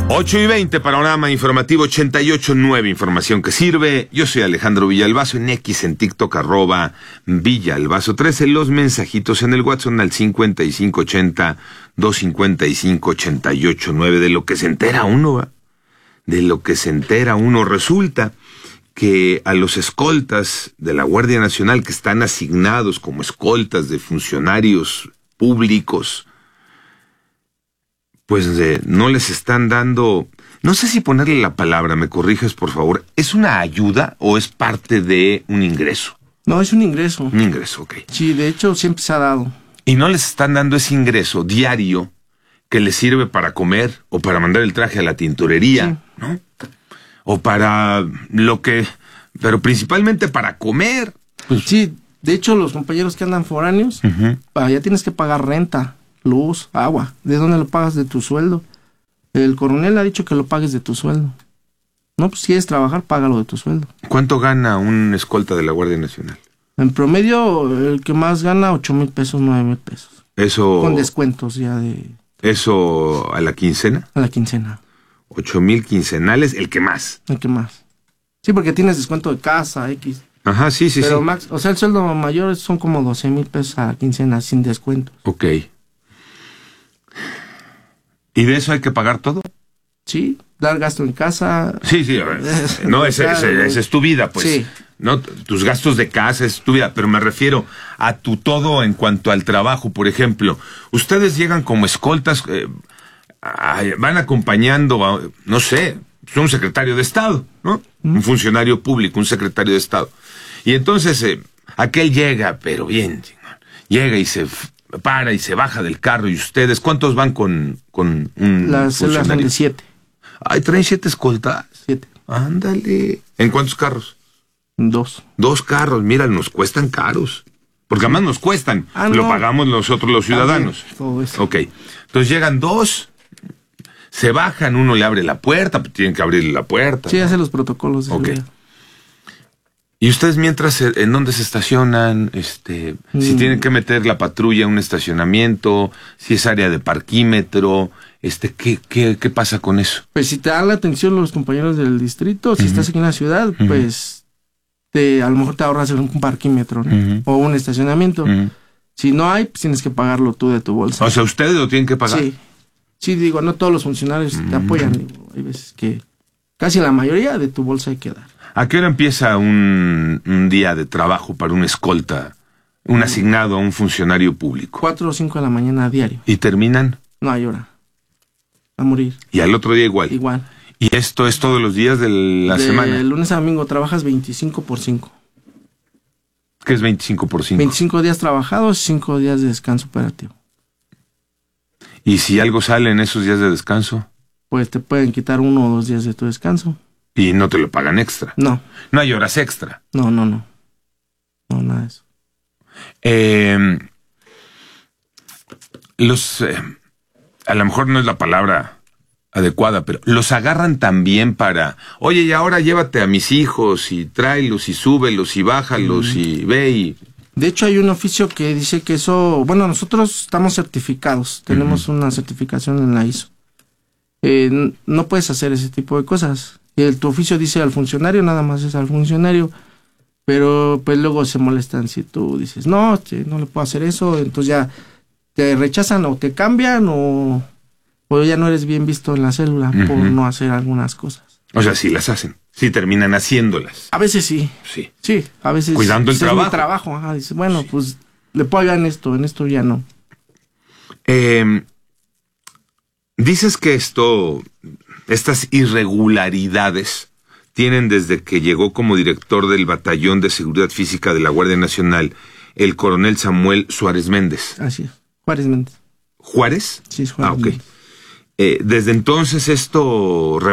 8:20, panorama informativo 88.9, información que sirve. Yo soy Alejandro Villalbazo, en X, en TikTok, @Villalbazo13. Los mensajitos en el WhatsApp al 5580-255-88.9. De lo que se entera uno, ¿va? De lo que se entera uno. Resulta que a los escoltas de la Guardia Nacional, que están asignados como escoltas de funcionarios públicos, pues no les están dando, no sé si ponerle la palabra, me corriges por favor, ¿es una ayuda o es parte de un ingreso? No, es un ingreso. Un ingreso, ok. Sí, de hecho siempre se ha dado. Y no les están dando ese ingreso diario que les sirve para comer o para mandar el traje a la tintorería, sí, ¿no? O para lo que, pero principalmente para comer. Pues sí, de hecho los compañeros que andan foráneos, ya tienes que pagar renta, luz, agua. ¿De dónde lo pagas? De tu sueldo. El coronel ha dicho que lo pagues de tu sueldo. No, pues si quieres trabajar, págalo de tu sueldo. ¿Cuánto gana un escolta de la Guardia Nacional? En promedio, el que más gana, 8,000 pesos, 9,000 pesos. Eso... Con descuentos ya de... ¿Eso a la quincena? A la quincena. 8,000 quincenales, el que más. El que más. Sí, porque tienes descuento de casa, X. Ajá, sí, sí, pero sí. Max, o sea, el sueldo mayor son como 12,000 pesos a la quincena, sin descuento. Ok. ¿Y de eso hay que pagar todo? Sí, dar gasto en casa. Sí, sí, a ver. No, esa es tu vida, pues. Sí. No, tus gastos de casa es tu vida, pero me refiero a tu todo en cuanto al trabajo. Por ejemplo, ustedes llegan como escoltas, van acompañando, no sé, un secretario de Estado, ¿no? Un funcionario público, un secretario de Estado. Y entonces, aquel llega, pero bien, llega y se para y se baja del carro. ¿Y ustedes cuántos van con un funcionario? Son de 7. Ay, ¿traen 7 escoltas? 7. Ándale. ¿En cuántos carros? 2. 2 carros, mira, nos cuestan caros. Porque además nos cuestan. Lo pagamos nosotros los ciudadanos. Todo eso. Ok. Entonces llegan 2, se bajan, uno le abre la puerta, tienen que abrirle la puerta. Sí, ¿no? Hace los protocolos. Ok. ¿Y ustedes mientras en dónde se estacionan? Si tienen que meter la patrulla en un estacionamiento, si es área de parquímetro, ¿qué pasa con eso? Pues si te dan la atención los compañeros del distrito, si estás aquí en la ciudad, pues a lo mejor te ahorras un parquímetro, ¿no? O un estacionamiento. Si no hay, pues tienes que pagarlo tú de tu bolsa. O sea, ¿ustedes lo tienen que pagar? Sí. Sí, digo, no todos los funcionarios te apoyan. Digo, hay veces que casi la mayoría de tu bolsa hay que dar. ¿A qué hora empieza un día de trabajo para un escolta, un asignado a un funcionario público? 4 o 5 de la mañana a diario. ¿Y terminan? No hay hora. A morir. ¿Y al otro día igual? Igual. ¿Y esto es todos los días de la semana? De lunes a domingo trabajas 25 por 5. ¿Qué es 25 por 5? 25 días trabajados, 5 días de descanso operativo. ¿Y si algo sale en esos días de descanso? Pues te pueden quitar 1 o 2 días de tu descanso. ¿Y no te lo pagan extra? No. ¿No hay horas extra? No. No, nada de eso. A lo mejor no es la palabra adecuada, pero los agarran también para, oye, y ahora llévate a mis hijos y tráelos y súbelos y bájalos y ve y... De hecho hay un oficio que dice que eso, bueno, nosotros estamos certificados, tenemos una certificación en la ISO. No puedes hacer ese tipo de cosas. Tu oficio dice al funcionario, nada más es al funcionario, pero pues luego se molestan si tú dices, no le puedo hacer eso, entonces ya te rechazan o te cambian o ya no eres bien visto en la célula por no hacer algunas cosas. O sea, sí las hacen, sí terminan haciéndolas. A veces sí. Sí. Sí, a veces. Cuidando el trabajo. Es mi trabajo, ajá, dices, bueno, pues le puedo ayudar en esto ya no. Dices que estas irregularidades tienen desde que llegó como director del Batallón de Seguridad Física de la Guardia Nacional el coronel Samuel Suárez Méndez. Así es, Juárez Méndez. ¿Juárez? Sí, es Juárez. Méndez. Desde entonces esto